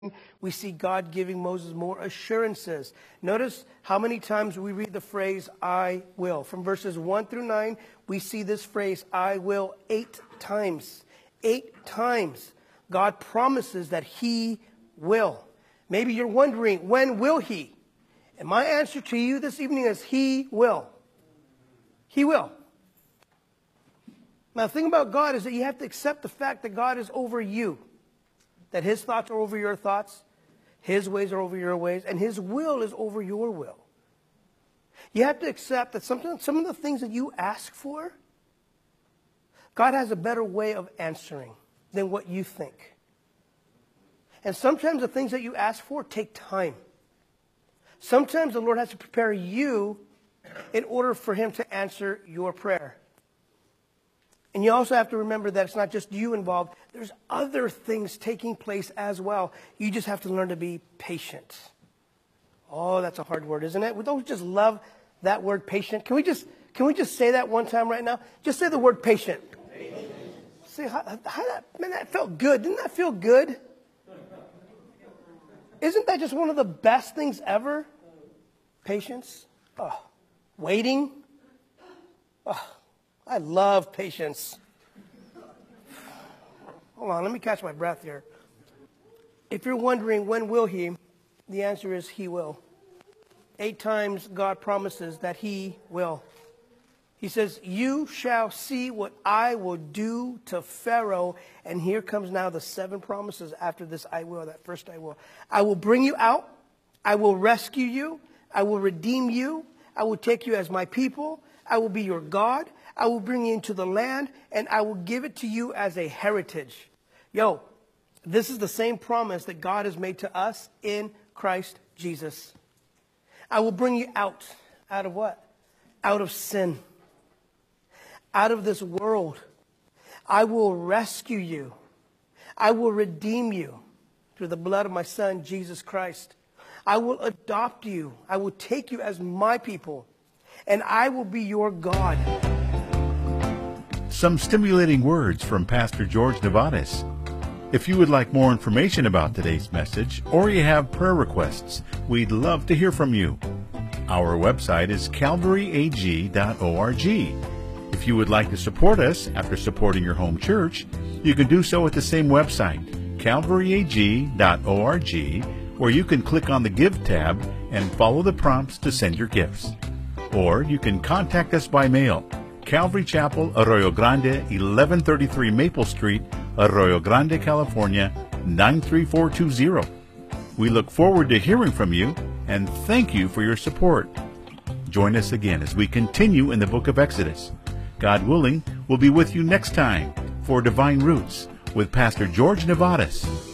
we see God giving Moses more assurances. Notice how many times we read the phrase, I will. From verses 1 through 9, we see this phrase, I will, 8 times. 8 times. God promises that He will. Maybe you're wondering, when will He? And my answer to you this evening is, He will. He will. Now, the thing about God is that you have to accept the fact that God is over you. That His thoughts are over your thoughts, His ways are over your ways, and His will is over your will. You have to accept that some of the things that you ask for, God has a better way of answering than what you think. And sometimes the things that you ask for take time. Sometimes the Lord has to prepare you in order for Him to answer your prayer. And you also have to remember that it's not just you involved. There's other things taking place as well. You just have to learn to be patient. Oh, that's a hard word, isn't it? We don't just love that word patient. Can we just say that one time right now? Just say the word patient. Patient. See how that felt good. Didn't that feel good? Isn't that just one of the best things ever? Patience. Oh, waiting. Oh. I love patience. Hold on, let me catch my breath here. If you're wondering when will He, the answer is He will. 8 times God promises that He will. He says, you shall see what I will do to Pharaoh. And here comes now the 7 promises after this I will, that first I will. I will bring you out. I will rescue you. I will redeem you. I will take you as my people. I will be your God. I will bring you into the land, and I will give it to you as a heritage. Yo, this is the same promise that God has made to us in Christ Jesus. I will bring you out. Out of what? Out of sin. Out of this world. I will rescue you. I will redeem you through the blood of my Son, Jesus Christ. I will adopt you. I will take you as my people, and I will be your God. Some stimulating words from Pastor George Nevares. If you would like more information about today's message, or you have prayer requests, we'd love to hear from you. Our website is calvaryag.org. If you would like to support us after supporting your home church, you can do so at the same website, calvaryag.org, where you can click on the Give tab and follow the prompts to send your gifts. Or you can contact us by mail. Calvary Chapel, Arroyo Grande, 1133 Maple Street, Arroyo Grande, California, 93420. We look forward to hearing from you, and thank you for your support. Join us again as we continue in the book of Exodus. God willing, we'll be with you next time for Divine Roots with Pastor George Nevares.